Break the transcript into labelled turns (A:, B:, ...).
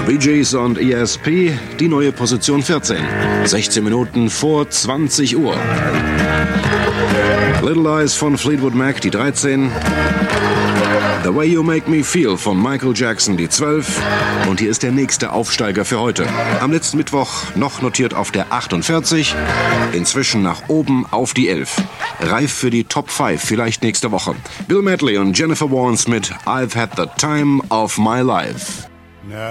A: Bee Gees und ESP, die neue Position 14. 16 Minuten vor 20 Uhr. Little Eyes von Fleetwood Mac, die 13. The Way You Make Me Feel von Michael Jackson, die 12. Und hier ist der nächste Aufsteiger für heute. Am letzten Mittwoch noch notiert auf der 48. Inzwischen nach oben auf die 11. Reif für die Top 5, vielleicht nächste Woche. Bill Medley und Jennifer Warnes mit I've Had the Time of My Life.